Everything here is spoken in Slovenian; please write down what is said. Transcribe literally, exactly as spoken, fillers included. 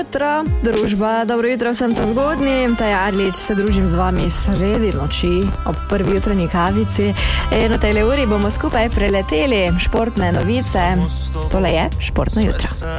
Jutro, družba, dobro jutro, sem ta zgodnji, Taja Adlič, se družim z vami sredi noči ob prvi jutranji kavici. E, na tej uri bomo skupaj preleteli športne novice. Tole je Športno jutro.